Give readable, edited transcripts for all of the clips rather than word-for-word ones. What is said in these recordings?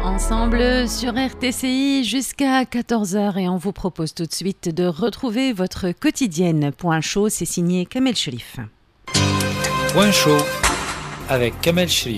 Ensemble sur RTCI jusqu'à 14 heures et on vous propose tout de suite de retrouver votre quotidienne. Point chaud, c'est signé Kamel Cherif. Point chaud avec Kamel Cherif.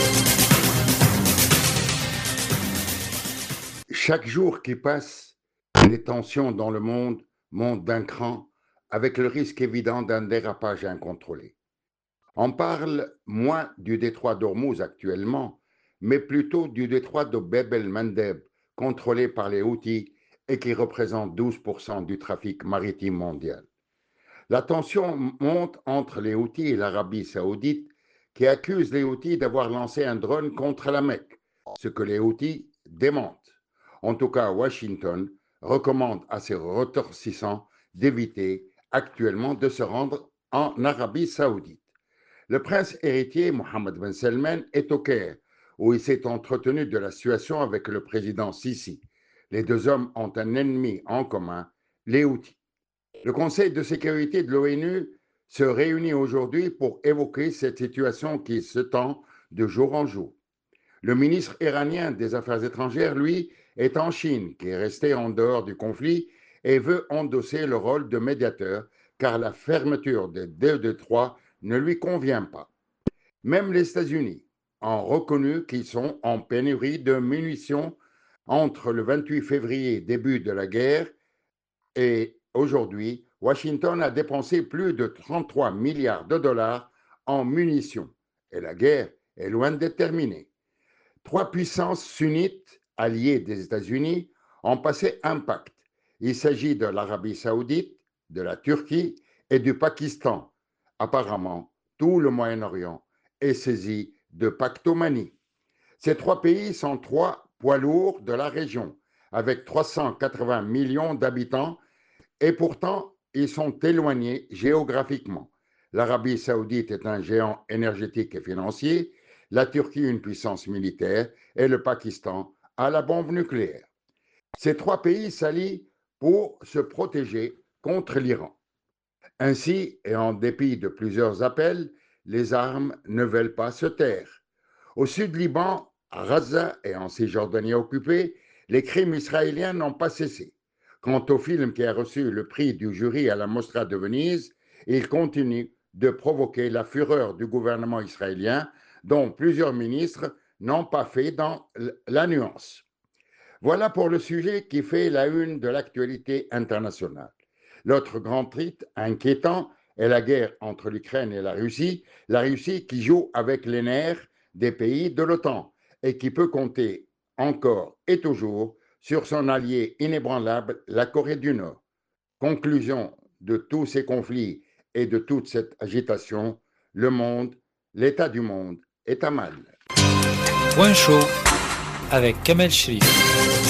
Chaque jour qui passe, les tensions dans le monde montent d'un cran avec le risque évident d'un dérapage incontrôlé. On parle moins du détroit d'Ormuz actuellement, mais plutôt du détroit de Bab el-Mandeb, contrôlé par les Houthis et qui représente 12% du trafic maritime mondial. La tension monte entre les Houthis et l'Arabie saoudite, qui accuse les Houthis d'avoir lancé un drone contre la Mecque, ce que les Houthis démentent. En tout cas, Washington recommande à ses ressortissants d'éviter actuellement de se rendre en Arabie saoudite. Le prince héritier Mohammed Ben Salman est au Caire, où il s'est entretenu de la situation avec le président Sisi. Les deux hommes ont un ennemi en commun, les Houthis. Le Conseil de sécurité de l'ONU se réunit aujourd'hui pour évoquer cette situation qui se tend de jour en jour. Le ministre iranien des Affaires étrangères, lui, est en Chine, qui est resté en dehors du conflit et veut endosser le rôle de médiateur, car la fermeture des deux détroits ne lui convient pas. Même les États-Unis ont reconnu qu'ils sont en pénurie de munitions entre le 28 février, début de la guerre, et aujourd'hui, Washington a dépensé plus de 33 milliards de dollars en munitions. Et la guerre est loin d'être terminée. Trois puissances sunnites alliées des États-Unis ont passé un pacte. Il s'agit de l'Arabie saoudite, de la Turquie et du Pakistan. Apparemment, tout le Moyen-Orient est saisi de pactomanie. Ces trois pays sont trois poids lourds de la région, avec 380 millions d'habitants, et pourtant, ils sont éloignés géographiquement. L'Arabie saoudite est un géant énergétique et financier, la Turquie une puissance militaire et le Pakistan a la bombe nucléaire. Ces trois pays s'allient pour se protéger contre l'Iran. Ainsi, et en dépit de plusieurs appels, les armes ne veulent pas se taire. Au sud Liban, à Gaza et en Cisjordanie occupée, les crimes israéliens n'ont pas cessé. Quant au film qui a reçu le prix du jury à la Mostra de Venise, il continue de provoquer la fureur du gouvernement israélien, dont plusieurs ministres n'ont pas fait dans la nuance. Voilà pour le sujet qui fait la une de l'actualité internationale. L'autre grand titre inquiétant est la guerre entre l'Ukraine et la Russie qui joue avec les nerfs des pays de l'OTAN et qui peut compter encore et toujours sur son allié inébranlable, la Corée du Nord. Conclusion de tous ces conflits et de toute cette agitation, le monde, l'état du monde est à mal. Point chaud avec Kamel Cherif.